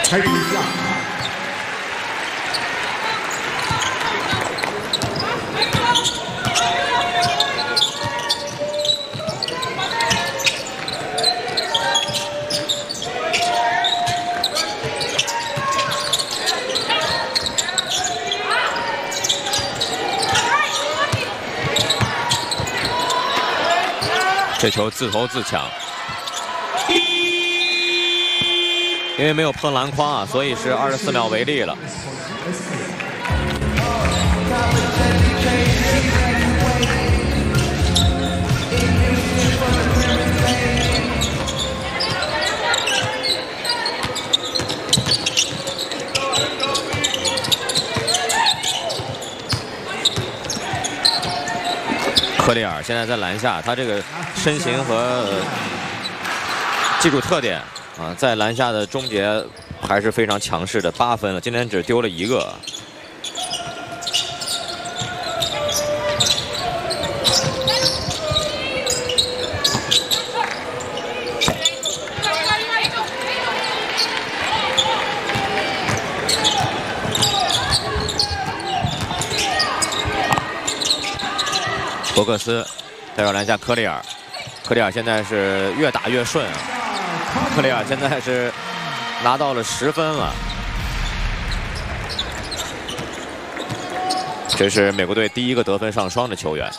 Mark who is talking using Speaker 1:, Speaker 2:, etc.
Speaker 1: 开始下。
Speaker 2: 这球自投自抢，因为没有碰篮筐啊，所以是24秒违例了。科里尔现在在篮下，他这个身形和技术特点啊，在篮下的终结还是非常强势的，8分了，今天只丢了1个。博克斯带到篮下，科里尔，科里尔现在是越打越顺啊！科里尔现在是拿到了10分了。这是美国队第1个得分上双的球员。